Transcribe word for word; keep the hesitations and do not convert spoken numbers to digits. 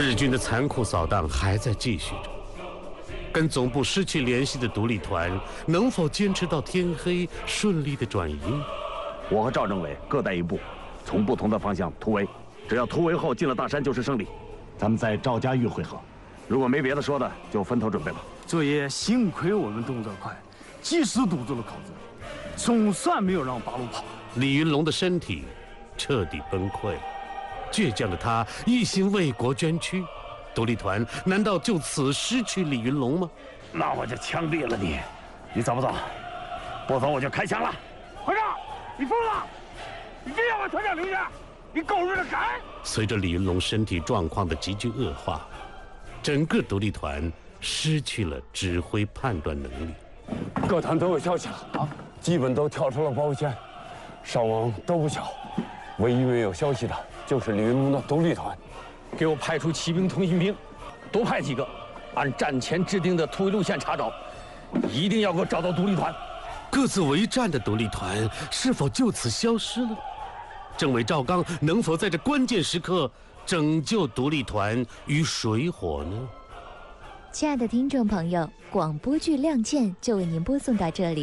日军的残酷扫荡还在继续着，跟总部失去联系的独立团能否坚持到天黑，顺利的转移？ 我和赵政委各带一部，从不同的方向突围，只要突围后进了大山就是胜利。咱们在赵家峪会合，如果没别的说的，就分头准备吧。 这也幸亏我们动作快，及时堵住了口子，总算没有让八路跑。 李云龙的身体彻底崩溃，倔强的他一心为国捐躯，独立团难道就此失去李云龙吗？ 那我就枪毙了你！你走不走？不走我就开枪了！ 团长，你疯了！你真要把团长留下？你狗日的敢！ 随着李云龙身体状况的急剧恶化，整个独立团失去了指挥判断能力。 各团都有消息了啊，基本都跳出了包围圈，伤亡都不小。唯一没有消息的就是李云龙的独立团。 给我派出骑兵、通信兵，多派几个，按战前制定的突围路线查找，一定要给我找到独立团。 各自为战的独立团是否就此消失了？政委赵刚能否在这关键时刻拯救独立团于水火呢？ 亲爱的听众朋友，广播剧《亮剑》就为您播送到这里。